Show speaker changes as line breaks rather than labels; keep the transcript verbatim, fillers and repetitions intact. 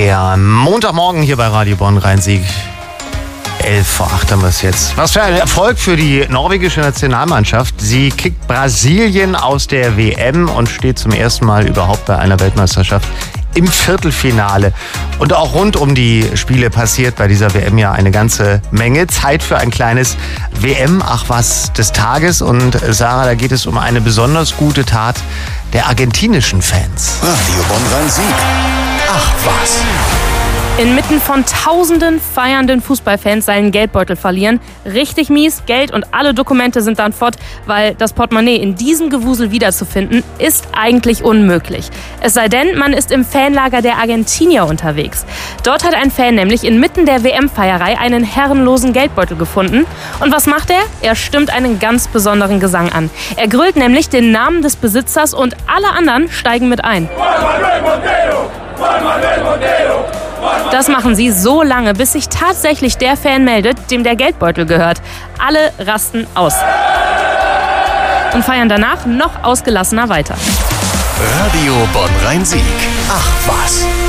Der Montagmorgen hier bei Radio Bonn Rhein-Sieg. elf vor acht haben wir es jetzt. Was für ein Erfolg für die norwegische Nationalmannschaft. Sie kickt Brasilien aus der W M und steht zum ersten Mal überhaupt bei einer Weltmeisterschaft im Viertelfinale. Und auch rund um die Spiele passiert bei dieser W M ja eine ganze Menge. Zeit für ein kleines W M, ach was, des Tages. Und Sarah, da geht es um eine besonders gute Tat der argentinischen Fans.
Radio Bonn Rhein-Sieg. Ach was.
Inmitten von tausenden feiernden Fußballfans seinen Geldbeutel verlieren. Richtig mies, Geld und alle Dokumente sind dann fort, weil das Portemonnaie in diesem Gewusel wiederzufinden, ist eigentlich unmöglich. Es sei denn, man ist im Fanlager der Argentinier unterwegs. Dort hat ein Fan nämlich inmitten der W M-Feierei einen herrenlosen Geldbeutel gefunden. Und was macht er? Er stimmt einen ganz besonderen Gesang an. Er grölt nämlich den Namen des Besitzers und alle anderen steigen mit ein. Das machen sie so lange, bis sich tatsächlich der Fan meldet, dem der Geldbeutel gehört. Alle rasten aus und feiern danach noch ausgelassener weiter.
Radio Bonn Rhein-Sieg. Ach was.